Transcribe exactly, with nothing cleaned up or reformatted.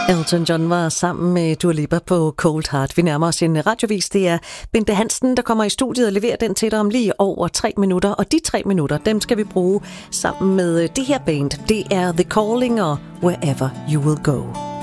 Elton John var sammen med Dua Lipa på Cold Heart. Vi nærmer os en radiovis. Det er Bente Hansen, der kommer i studiet og leverer den til dig om lige over tre minutter. Og de tre minutter, dem skal vi bruge sammen med det her band. Det er The Calling og Wherever You Will Go.